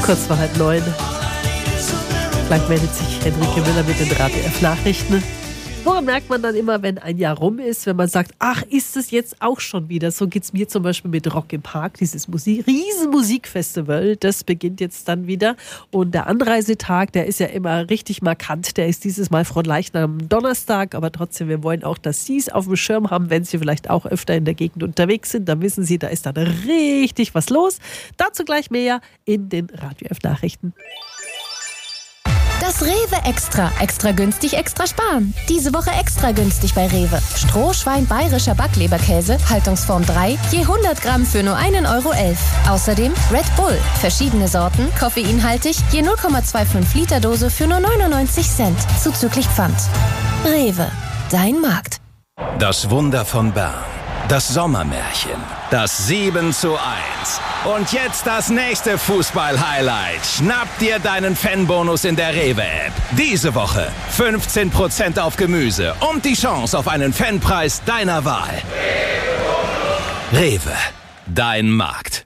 Kurz vor 8:30. Gleich meldet sich Henrike Müller mit den Radio F Nachrichten. Woran merkt man dann immer, wenn ein Jahr rum ist, wenn man sagt, ach, ist es jetzt auch schon wieder? So geht es mir zum Beispiel mit Rock im Park, dieses Riesenmusikfestival, das beginnt jetzt dann wieder. Und der Anreisetag, der ist ja immer richtig markant. Der ist dieses Mal Fronleichnam am Donnerstag, aber trotzdem, wir wollen auch, dass Sie es auf dem Schirm haben, wenn Sie vielleicht auch öfter in der Gegend unterwegs sind. Dann wissen Sie, da ist dann richtig was los. Dazu gleich mehr in den Radio F Nachrichten. Das Rewe Extra. Extra günstig, extra sparen. Diese Woche extra günstig bei Rewe. Strohschwein bayerischer Backleberkäse, Haltungsform 3, je 100 Gramm für nur 1,11 €. Außerdem Red Bull. Verschiedene Sorten, koffeinhaltig, je 0,25 Liter Dose für nur 99 Cent. Zuzüglich Pfand. Rewe. Dein Markt. Das Wunder von Bern. Das Sommermärchen. Das 7:1. Und jetzt das nächste Fußball-Highlight. Schnapp dir deinen Fanbonus in der Rewe-App. Diese Woche 15% auf Gemüse und die Chance auf einen Fanpreis deiner Wahl. Rewe. Dein Markt.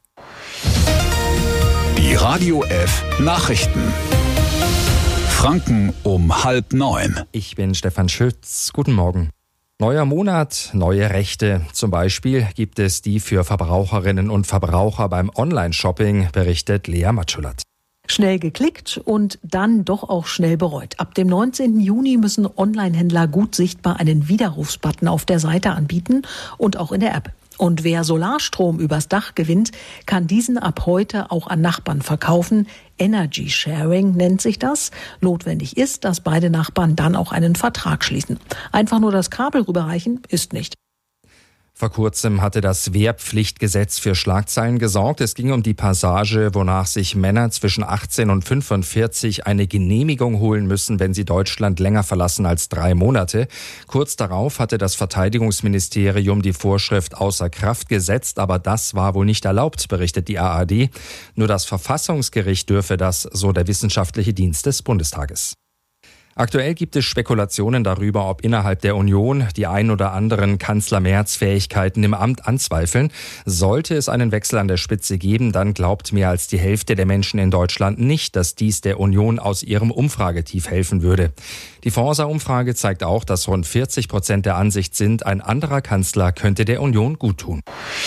Die Radio F Nachrichten. Franken um 8:30. Ich bin Stefan Schütz. Guten Morgen. Neuer Monat, neue Rechte. Zum Beispiel gibt es die für Verbraucherinnen und Verbraucher beim Online-Shopping, berichtet Lea Matschulat. Schnell geklickt und dann doch auch schnell bereut. Ab dem 19. Juni müssen Online-Händler gut sichtbar einen Widerrufsbutton auf der Seite anbieten und auch in der App. Und wer Solarstrom übers Dach gewinnt, kann diesen ab heute auch an Nachbarn verkaufen. Energy Sharing nennt sich das. Notwendig ist, dass beide Nachbarn dann auch einen Vertrag schließen. Einfach nur das Kabel rüberreichen ist nicht. Vor kurzem hatte das Wehrpflichtgesetz für Schlagzeilen gesorgt. Es ging um die Passage, wonach sich Männer zwischen 18 und 45 eine Genehmigung holen müssen, wenn sie Deutschland länger verlassen als 3 Monate. Kurz darauf hatte das Verteidigungsministerium die Vorschrift außer Kraft gesetzt, aber das war wohl nicht erlaubt, berichtet die ARD. Nur das Verfassungsgericht dürfe das, so der wissenschaftliche Dienst des Bundestages. Aktuell gibt es Spekulationen darüber, ob innerhalb der Union die ein oder anderen Kanzler Merz Fähigkeiten im Amt anzweifeln. Sollte es einen Wechsel an der Spitze geben, dann glaubt mehr als die Hälfte der Menschen in Deutschland nicht, dass dies der Union aus ihrem Umfragetief helfen würde. Die Forsa-Umfrage zeigt auch, dass rund 40% der Ansicht sind, ein anderer Kanzler könnte der Union guttun.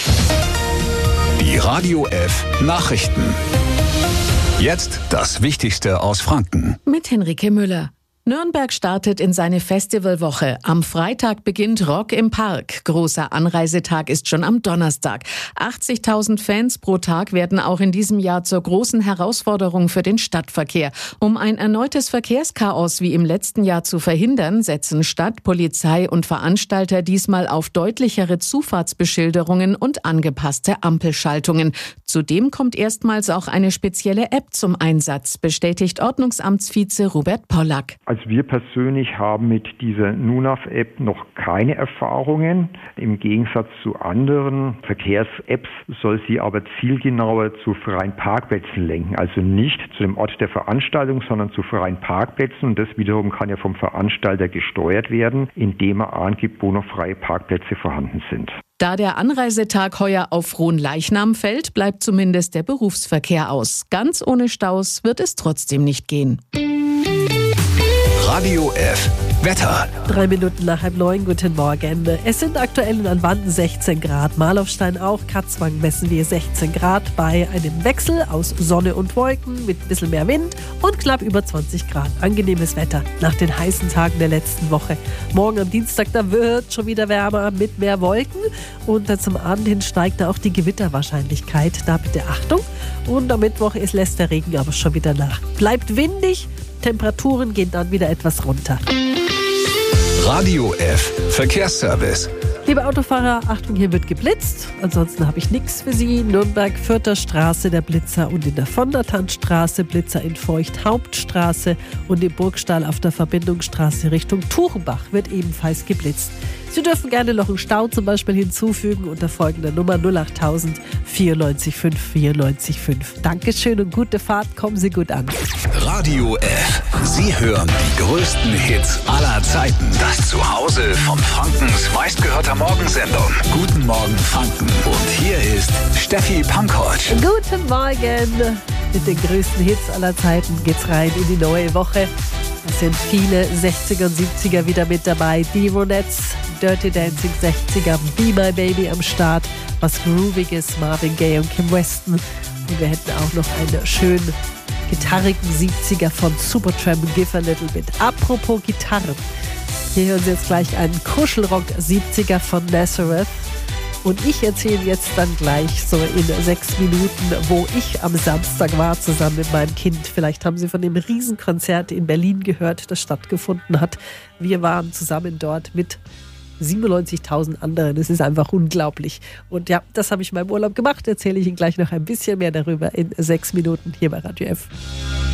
Die Radio F Nachrichten. Jetzt das Wichtigste aus Franken. Mit Henrike Müller. Nürnberg startet in seine Festivalwoche. Am Freitag beginnt Rock im Park. Großer Anreisetag ist schon am Donnerstag. 80.000 Fans pro Tag werden auch in diesem Jahr zur großen Herausforderung für den Stadtverkehr. Um ein erneutes Verkehrschaos wie im letzten Jahr zu verhindern, setzen Stadt, Polizei und Veranstalter diesmal auf deutlichere Zufahrtsbeschilderungen und angepasste Ampelschaltungen. Zudem kommt erstmals auch eine spezielle App zum Einsatz, bestätigt Ordnungsamtsvize Robert Pollack. Also wir persönlich haben mit dieser NUNAV-App noch keine Erfahrungen. Im Gegensatz zu anderen Verkehrs-Apps soll sie aber zielgenauer zu freien Parkplätzen lenken. Also nicht zu dem Ort der Veranstaltung, sondern zu freien Parkplätzen. Und das wiederum kann ja vom Veranstalter gesteuert werden, indem er angibt, wo noch freie Parkplätze vorhanden sind. Da der Anreisetag heuer auf Fronleichnam fällt, bleibt zumindest der Berufsverkehr aus. Ganz ohne Staus wird es trotzdem nicht gehen. Radio F Wetter. 3 Minuten nach 8:30, guten Morgen. Es sind aktuell in Anwanden 16 Grad. Marlofstein auch, Katzwang messen wir 16 Grad bei einem Wechsel aus Sonne und Wolken mit ein bisschen mehr Wind und knapp über 20 Grad. Angenehmes Wetter nach den heißen Tagen der letzten Woche. Morgen am Dienstag, da wird schon wieder wärmer mit mehr Wolken und dann zum Abend hin steigt da auch die Gewitterwahrscheinlichkeit. Da bitte Achtung. Und am Mittwoch lässt der Regen aber schon wieder nach. Bleibt windig, Temperaturen gehen dann wieder etwas runter. Radio F Verkehrsservice. Liebe Autofahrer, Achtung, hier wird geblitzt. Ansonsten habe ich nichts für Sie. Nürnberg, Fürther Straße, der Blitzer und in der Vondertannstraße, Blitzer in Feucht, Hauptstraße und im Burgstall auf der Verbindungsstraße Richtung Tuchenbach wird ebenfalls geblitzt. Sie dürfen gerne noch einen Stau zum Beispiel hinzufügen unter folgender Nummer 08000 94 5 94 5. Dankeschön und gute Fahrt, kommen Sie gut an. Radio F. Sie hören die größten Hits aller Zeiten. Das Zuhause von Frankens meistgehörter Morgensendung. Guten Morgen Franken. Und hier ist Steffi Pankow. Guten Morgen. Mit den größten Hits aller Zeiten geht's rein in die neue Woche. Es sind viele 60er und 70er wieder mit dabei. Die Ronettes, Dirty Dancing 60er, Be My Baby am Start, was Grooviges, Marvin Gaye und Kim Weston. Und wir hätten auch noch einen schönen gitarrigen 70er von Supertramp, Give a Little Bit. Apropos Gitarren, hier hören Sie jetzt gleich einen Kuschelrock 70er von Nazareth. Und ich erzähle jetzt dann gleich so in 6 Minuten, wo ich am Samstag war, zusammen mit meinem Kind. Vielleicht haben Sie von dem Riesenkonzert in Berlin gehört, das stattgefunden hat. Wir waren zusammen dort mit 97.000 anderen. Das ist einfach unglaublich. Und ja, das habe ich in meinem Urlaub gemacht. Erzähle ich Ihnen gleich noch ein bisschen mehr darüber in 6 Minuten hier bei Radio F.